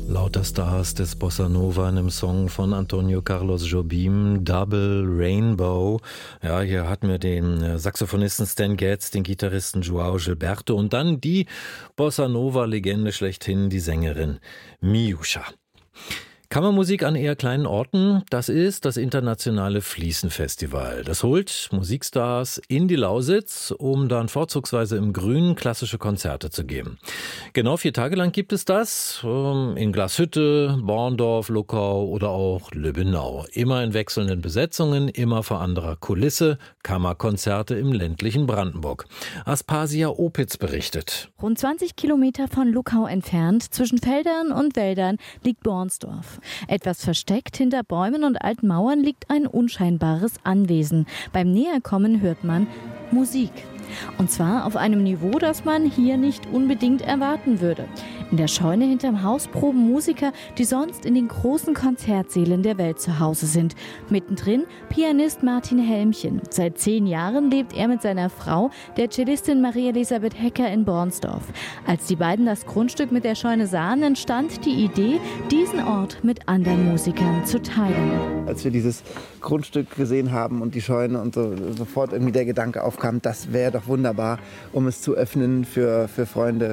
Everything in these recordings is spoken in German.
Lauter Stars des Bossa Nova in einem Song von Antonio Carlos Jobim, Double Rainbow. Ja, hier hatten wir den Saxophonisten Stan Getz, den Gitarristen Joao Gilberto und dann die Bossa Nova-Legende schlechthin, die Sängerin Miúcha. Kammermusik an eher kleinen Orten, das ist das internationale Fliesenfestival. Das holt Musikstars in die Lausitz, um dann vorzugsweise im Grünen klassische Konzerte zu geben. Genau 4 Tage lang gibt es das, in Glashütte, Borndorf, Luckau oder auch Lübbenau. Immer in wechselnden Besetzungen, immer vor anderer Kulisse, Kammerkonzerte im ländlichen Brandenburg. Aspasia Opitz berichtet. Rund 20 Kilometer von Luckau entfernt, zwischen Feldern und Wäldern, liegt Bornsdorf. Etwas versteckt hinter Bäumen und alten Mauern liegt ein unscheinbares Anwesen. Beim Näherkommen hört man Musik. Und zwar auf einem Niveau, das man hier nicht unbedingt erwarten würde. In der Scheune hinterm Haus proben Musiker, die sonst in den großen Konzertsälen der Welt zu Hause sind. Mittendrin Pianist Martin Helmchen. Seit 10 Jahren lebt er mit seiner Frau, der Cellistin Marie-Elisabeth Hecker, in Bornsdorf. Als die beiden das Grundstück mit der Scheune sahen, entstand die Idee, diesen Ort mit anderen Musikern zu teilen. Als wir dieses Grundstück gesehen haben und die Scheune und sofort irgendwie der Gedanke aufkam, das wäre doch wunderbar, um es zu öffnen für Freunde,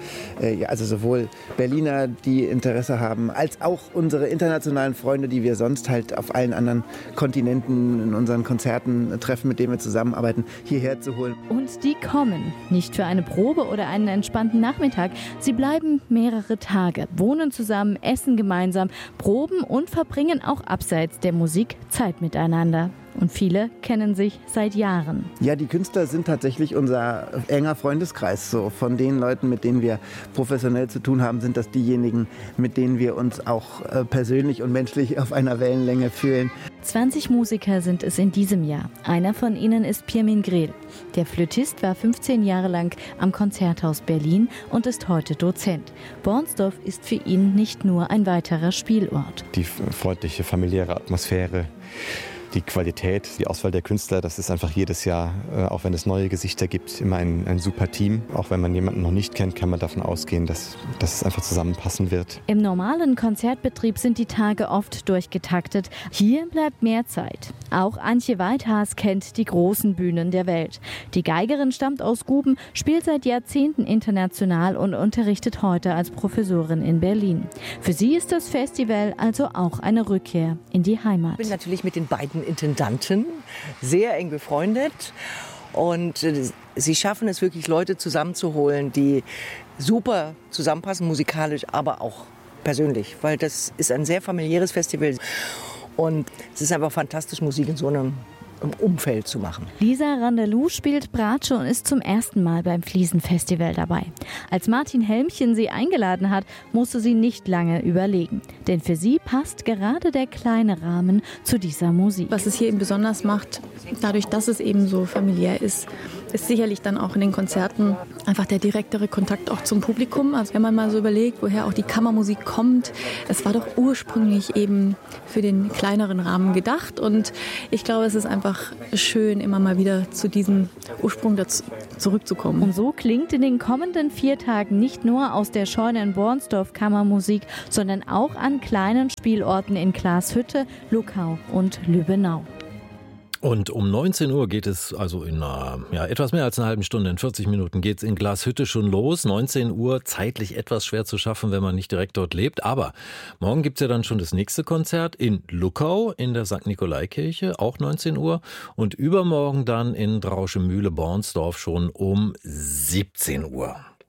also sowohl Berliner, die Interesse haben, als auch unsere internationalen Freunde, die wir sonst halt auf allen anderen Kontinenten in unseren Konzerten treffen, mit denen wir zusammenarbeiten, hierher zu holen. Und die kommen. Nicht für eine Probe oder einen entspannten Nachmittag. Sie bleiben mehrere Tage, wohnen zusammen, essen gemeinsam, proben und verbringen auch abseits der Musik Zeit miteinander. Und viele kennen sich seit Jahren. Ja, die Künstler sind tatsächlich unser enger Freundeskreis. So, von den Leuten, mit denen wir professionell zu tun haben, sind das diejenigen, mit denen wir uns auch persönlich und menschlich auf einer Wellenlänge fühlen. 20 Musiker sind es in diesem Jahr. Einer von ihnen ist Pirmin Grel. Der Flötist war 15 Jahre lang am Konzerthaus Berlin und ist heute Dozent. Bornsdorf ist für ihn nicht nur ein weiterer Spielort. Die freundliche, familiäre Atmosphäre, die Qualität, die Auswahl der Künstler, das ist einfach jedes Jahr, auch wenn es neue Gesichter gibt, immer ein super Team. Auch wenn man jemanden noch nicht kennt, kann man davon ausgehen, dass es einfach zusammenpassen wird. Im normalen Konzertbetrieb sind die Tage oft durchgetaktet. Hier bleibt mehr Zeit. Auch Antje Weithaas kennt die großen Bühnen der Welt. Die Geigerin stammt aus Guben, spielt seit Jahrzehnten international und unterrichtet heute als Professorin in Berlin. Für sie ist das Festival also auch eine Rückkehr in die Heimat. Ich bin natürlich mit den beiden Intendanten sehr eng befreundet und sie schaffen es wirklich, Leute zusammenzuholen, die super zusammenpassen, musikalisch, aber auch persönlich, weil das ist ein sehr familiäres Festival und es ist einfach fantastisch, Musik in so einem Umfeld zu machen. Lisa Randalou spielt Bratsche und ist zum ersten Mal beim Fliesenfestival dabei. Als Martin Helmchen sie eingeladen hat, musste sie nicht lange überlegen. Denn für sie passt gerade der kleine Rahmen zu dieser Musik. Was es hier eben besonders macht, dadurch, dass es eben so familiär ist sicherlich dann auch in den Konzerten einfach der direktere Kontakt auch zum Publikum. Also wenn man mal so überlegt, woher auch die Kammermusik kommt, es war doch ursprünglich eben für den kleineren Rahmen gedacht und ich glaube, es ist einfach schön, immer mal wieder zu diesem Ursprung zurückzukommen. Und so klingt in den kommenden 4 Tagen nicht nur aus der Scheune in Bornsdorf Kammermusik, sondern auch an kleinen Spielorten in Glashütte, Luckau und Lübbenau. Und um 19 Uhr geht es, also in etwas mehr als einer halben Stunde, in 40 Minuten geht es in Glashütte schon los. 19 Uhr, zeitlich etwas schwer zu schaffen, wenn man nicht direkt dort lebt. Aber morgen gibt's ja dann schon das nächste Konzert in Luckau in der St. Nikolaikirche, auch 19 Uhr. Und übermorgen dann in Drauschemühle-Bornsdorf schon um 17 Uhr.